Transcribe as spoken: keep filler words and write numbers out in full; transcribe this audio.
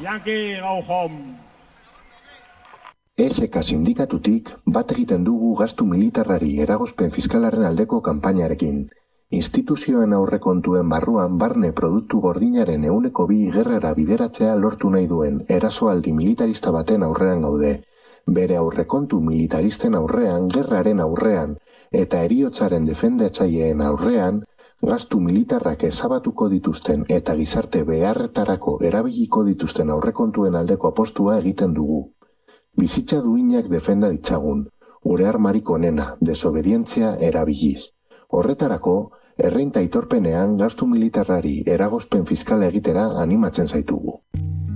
Yankee, go home. S K sindikatutik bat egiten dugu gastu militarrari eragozpen fiskalaren aldeko kanpainarekin. Instituzioen aurrekontuen barruan barne produktu gordinaren ehuneko bi gerrara bideratzea lortu nahi duen erasoaldi militarista baten aurrean gaude. Bere aurrekontu militaristen aurrean, gerraren aurrean eta heriotzaren defendatzaileen aurrean, gastu militarrak ezabatuko dituzten eta gizarte beharretarako erabiliko dituzten aurrekontuen aldeko apostua egiten dugu. Bizitza duinak defenda ditzagun, gure armarik onena, desobedientzia erabiliz. Horretarako, errenta aitorpenean gastu militarrari eragozpen fiskala egitera animatzen zaitugu.